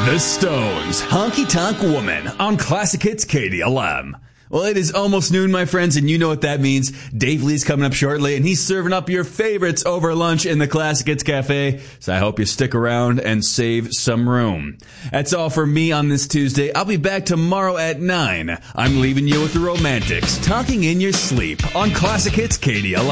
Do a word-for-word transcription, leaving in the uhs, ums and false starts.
The Stones, Honky Tonk Woman on Classic Hits K D L M. Well, it is almost noon, my friends, and you know what that means. Dave Lee's coming up shortly, and he's serving up your favorites over lunch in the Classic Hits Cafe, so I hope you stick around and save some room. That's all for me on this Tuesday. I'll be back tomorrow at nine. I'm leaving you with the Romantics, talking in your sleep on Classic Hits K D L M.